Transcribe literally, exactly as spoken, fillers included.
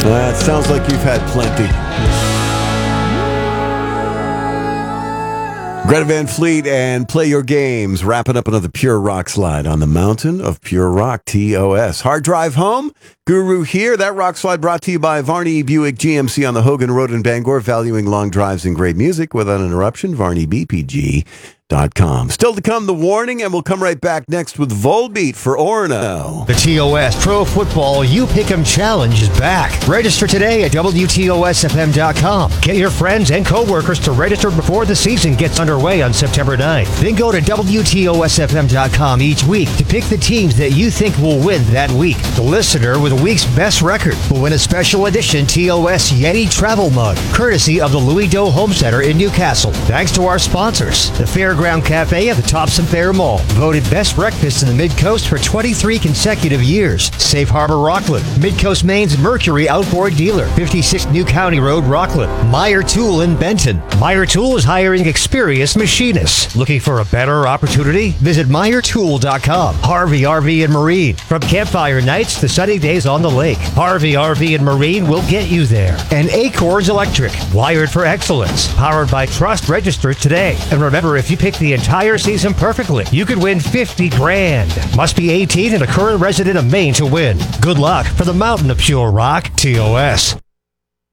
That sounds like you've had plenty. Greta Van Fleet and Play Your Games, wrapping up another Pure Rock slide on the mountain of Pure Rock, T O S. Hard drive home, Guru here. That rock slide brought to you by Varney Buick G M C on the Hogan Road in Bangor, valuing long drives and great music without interruption. Varney B P G dot com. Still to come, the warning, and we'll come right back next with Volbeat for Orono. The T O S Pro Football You Pick'em Challenge is back. Register today at W T O S F M dot com. Get your friends and coworkers to register before the season gets underway on September ninth. Then go to W T O S F M dot com each week to pick the teams that you think will win that week. The listener with the week's best record will win a special edition T O S Yeti travel mug, courtesy of the Louis Doe Home Center in Newcastle. Thanks to our sponsors, the Fairground Cafe at the Thompson Fair Mall, voted best breakfast in the Mid-Coast for twenty-three consecutive years. Safe Harbor Rockland, Mid-Coast Maine's Mercury Outboard Dealer, fifty-six New County Road, Rockland. Meyer Tool in Benton. Meyer Tool is hiring experienced machinists. Looking for a better opportunity? Visit Meyer Tool dot com. Harvey R V and Marine. From campfire nights to sunny days on the lake, Harvey R V and Marine will get you there. And Acorns Electric, wired for excellence. Powered by Trust. Register today. And remember, if you pick the entire season perfectly, you could win fifty grand. Must be eighteen and a current resident of Maine to win. Good luck for the mountain of Pure Rock, T O S.